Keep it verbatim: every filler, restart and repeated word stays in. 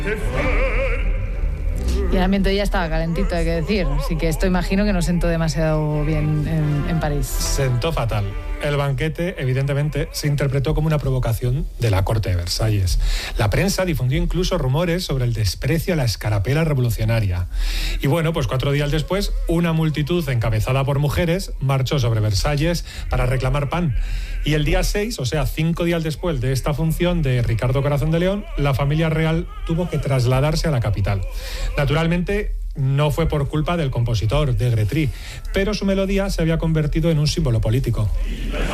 Y el ambiente ya estaba calentito, hay que decir. Así que esto imagino que no sentó demasiado bien en, en París. Sentó fatal. El banquete, evidentemente, se interpretó como una provocación de la corte de Versalles. La prensa difundió incluso rumores sobre el desprecio a la escarapela revolucionaria. Y bueno, pues cuatro días después, una multitud encabezada por mujeres marchó sobre Versalles para reclamar pan. Y el día seis, o sea, cinco días después de esta función de Ricardo Corazón de León, la familia real tuvo que trasladarse a la capital. Naturalmente, no fue por culpa del compositor, de Gretry, pero su melodía se había convertido en un símbolo político.